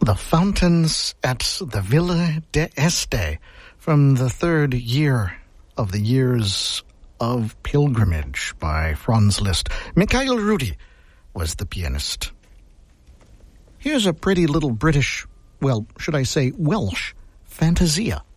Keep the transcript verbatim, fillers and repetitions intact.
The Fountains at the Villa d'Este from the third year of the Years of Pilgrimage by Franz Liszt. Mikhail Rudi was the pianist. Here's a pretty little British, well, should I say Welsh, fantasia.